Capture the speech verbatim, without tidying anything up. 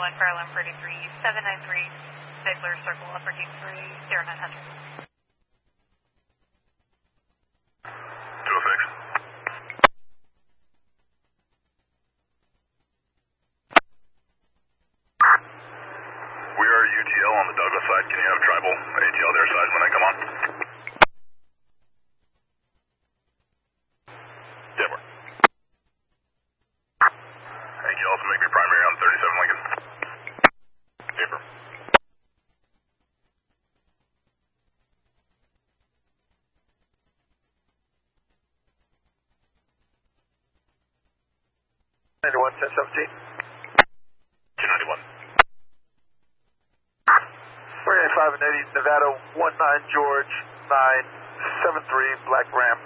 one for L M thirty-three, seven nine three, Ziegler Circle, Upper Deep three, zero nine hundred. two oh six. We are U T L on the Douglas side. Can you have tribal A T L their side when I come on? Denver. Thank you. Also make me primary on thirty-seven Lincoln. Paper. ninety-one, ten seventeen. two ninety-one. three eighty-five and eighty, Nevada, one nine George, nine seven three, Black Ram.